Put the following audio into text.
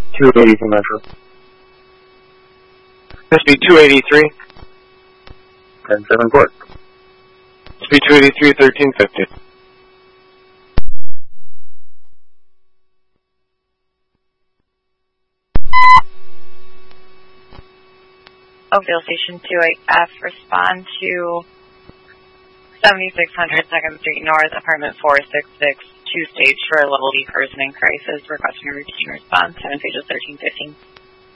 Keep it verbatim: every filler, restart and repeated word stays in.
two eighty for Metro. Speed two eighty-three. ten seven Court. Speed two eighty-three, thirteen fifty. Oakdale Station two eight F, respond to seventy-six hundred second Street North, apartment four six six, two stage for a level D person in crisis, requesting a routine response, seven pages thirteen fifteen.